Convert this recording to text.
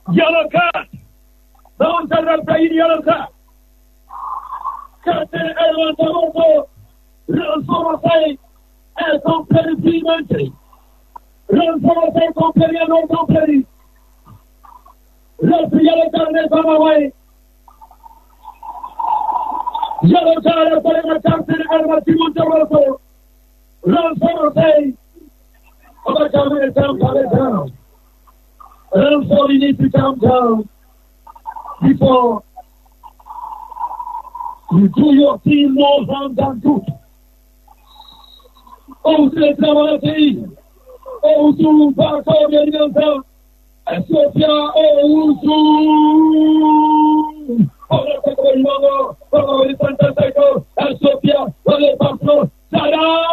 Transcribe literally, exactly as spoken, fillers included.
Yellow card. Don't tell them to yellow card. Captain Edwin Toronto. Run say, è completamente. Run say, completamente, completamente. Run yellow card is on the way. Yellow card for the Captain Edwin Toronto. Run say, oh, calm it down, calm it down. Run so you need to calm down before you do your team more harm than good. Oh, c'est ça, mon pays. Oh, sous, pas comme il y a longtemps. Ethiopia, oh, sous. Oh, c'est comme il y a longtemps. Oh, c'est fantastique. Ethiopia, oh, les patrons. Salam.